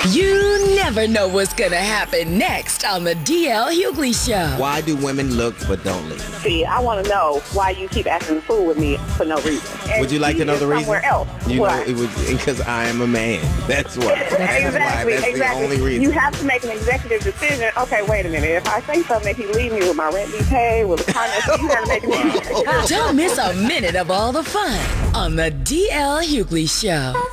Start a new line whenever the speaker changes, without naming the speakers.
You never know what's gonna happen next on the DL Hughley Show.
Why do women look but don't leave?
See, I want to know why you keep acting the fool with me for no reason. And
Would you like to know the reason?
Somewhere else.
You
why?
know, it was because I am a man. That's why.
Exactly.
The only reason.
You have to make an executive decision. Okay, wait a minute. If I say something, he leave me with my rent be paid, with a car, you got to make a decision.
Don't miss a minute of all the fun on the DL Hughley Show.